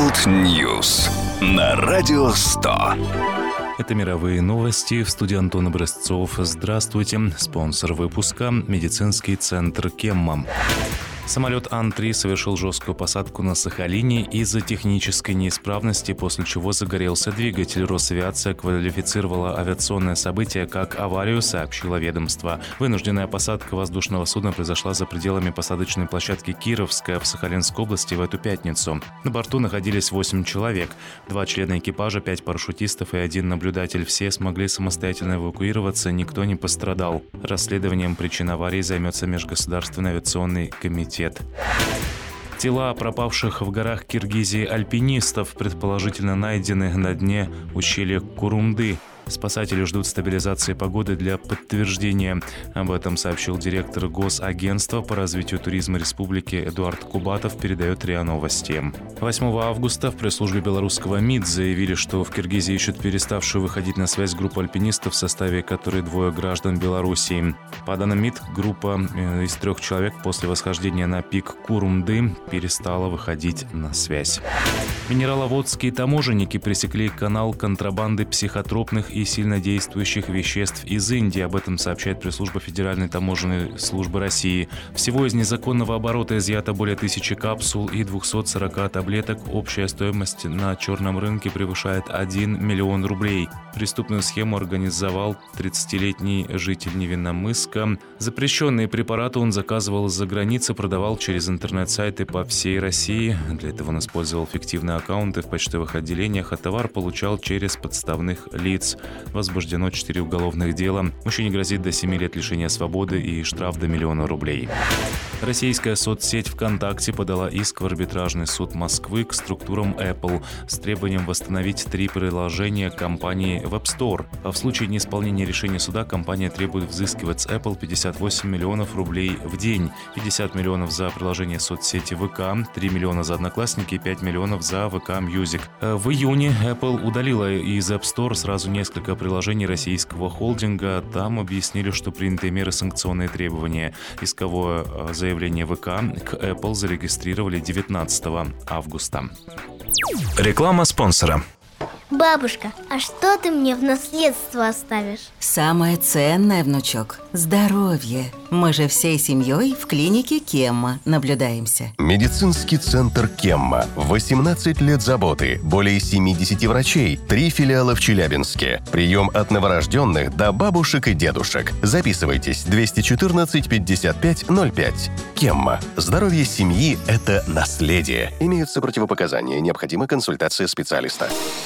World News на Радио 100. Это мировые новости. В студии Антон Образцов. Здравствуйте. Спонсор выпуска – медицинский центр «Кемма». Самолет Ан-3 совершил жесткую посадку на Сахалине из-за технической неисправности, после чего загорелся двигатель. Росавиация квалифицировала авиационное событие как аварию, сообщило ведомство. Вынужденная посадка воздушного судна произошла за пределами посадочной площадки Кировская в Сахалинской области в эту пятницу. На борту находились 8 человек. 2 члена экипажа, 5 парашютистов и 1 наблюдатель. Все смогли самостоятельно эвакуироваться, никто не пострадал. Расследованием причин аварии займется Межгосударственный авиационный комитет. Тела пропавших в горах Киргизии альпинистов предположительно найдены на дне ущелья Курумды. Спасатели ждут стабилизации погоды для подтверждения. Об этом сообщил директор Госагентства по развитию туризма республики Эдуард Кубатов, передает РИА Новости. 8 августа в пресс-службе белорусского МИД заявили, что в Киргизии ищут переставшую выходить на связь группу альпинистов, в составе которой 2 граждан Белоруссии. По данным МИД, группа из 3 человек после восхождения на пик Курумды перестала выходить на связь. Минераловодские таможенники пресекли канал контрабанды психотропных и сильнодействующих веществ из Индии. Об этом сообщает пресс-служба Федеральной таможенной службы России. Всего из незаконного оборота изъято более 1000 капсул и 240 таблеток. Общая стоимость на черном рынке превышает 1 миллион рублей. Преступную схему организовал 30-летний житель Невинномысска. Запрещенные препараты он заказывал из-за границы, продавал через интернет-сайты по всей России. Для этого он использовал фиктивные аккаунты в почтовых отделениях, а товар получал через подставных лиц. Возбуждено 4 уголовных дела. Мужчине грозит до 7 лет лишения свободы и штраф до 1 миллиона рублей. Российская соцсеть ВКонтакте подала иск в арбитражный суд Москвы к структурам Apple с требованием восстановить 3 приложения компании в App Store. А в случае неисполнения решения суда компания требует взыскивать с Apple 58 миллионов рублей в день, 50 миллионов за приложение соцсети ВК, 3 миллиона за Одноклассники и 5 миллионов за ВК Music. В июне Apple удалила из App Store сразу несколько приложений российского холдинга. Там объяснили, что приняты меры санкционные требования. Исковое заявление ВК к Apple зарегистрировали 19 августа. Реклама спонсора. Бабушка, а что ты мне в наследство оставишь? Самое ценное, внучок – здоровье. Мы же всей семьей в клинике Кемма наблюдаемся. Медицинский центр Кемма. 18 лет заботы, более 70 врачей, 3 филиала в Челябинске. Прием от новорожденных до бабушек и дедушек. Записывайтесь 214 55 05. Кемма. Здоровье семьи – это наследие. Имеются противопоказания, необходима консультация специалиста.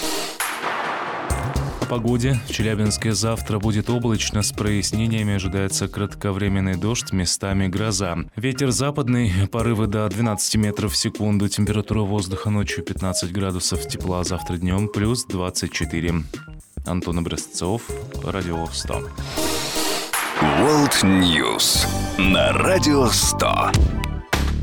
О погоде. В Челябинске завтра будет облачно, с прояснениями ожидается кратковременный дождь, местами гроза. Ветер западный, порывы до 12 метров в секунду. Температура воздуха ночью 15 градусов тепла, завтра днем плюс 24. Антон Образцов, Радио 100. World News на Радио 100.